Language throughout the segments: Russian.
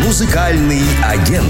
Музыкальный агент.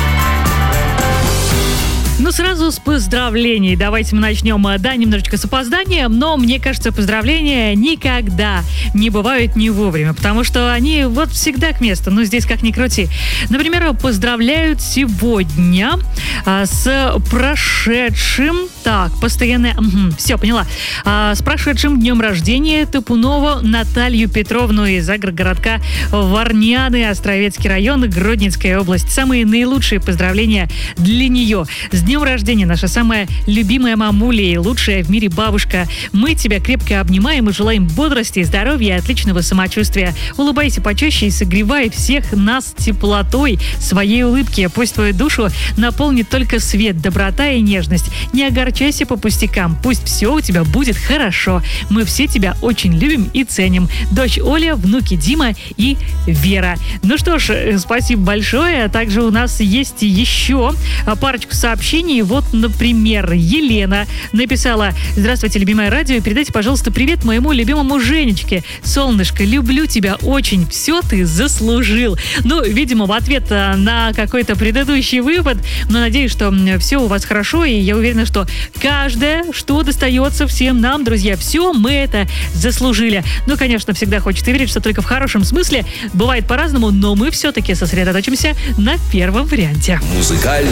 Ну, сразу с поздравлений. Давайте мы начнем, да, немножечко с опозданием, но мне кажется, поздравления никогда не бывают не вовремя, потому что они вот всегда к месту, ну, здесь как ни крути. Например, поздравляют сегодня с прошедшим, постоянное, все, поняла, с прошедшим днем рождения Топунову Наталью Петровну из агрогородка Варняны, Островецкий район, Гродненская область. Самые наилучшие поздравления для нее. С днем рождения, наша самая любимая мамуля и лучшая в мире бабушка. Мы тебя крепко обнимаем и желаем бодрости, здоровья и отличного самочувствия. Улыбайся почаще и согревай всех нас теплотой своей улыбки. Пусть твою душу наполнит только свет, доброта и нежность. Не огорчайся по пустякам. Пусть все у тебя будет хорошо. Мы все тебя очень любим и ценим. Дочь Оля, внуки Дима и Вера. Ну что ж, спасибо большое. Также у нас есть еще парочку сообщений. Вот, например, Елена написала: «Здравствуйте, любимое радио. Передайте, пожалуйста, привет моему любимому Женечке. Солнышко, люблю тебя очень. Все ты заслужил». Ну, видимо, в ответ на какой-то предыдущий выпад. Но надеюсь, что все у вас хорошо. И я уверена, что каждое, что достается всем нам, друзья, все мы это заслужили. Ну, конечно, всегда хочется верить, что только в хорошем смысле. Бывает по-разному, но мы все-таки сосредоточимся на первом варианте. Музыкальный